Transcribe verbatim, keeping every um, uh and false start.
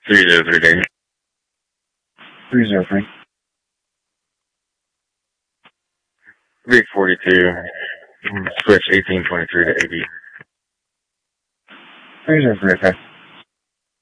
three zero three, Daniel. three zero three. three forty-two, switch eighteen twenty-three to A B. three zero three, okay.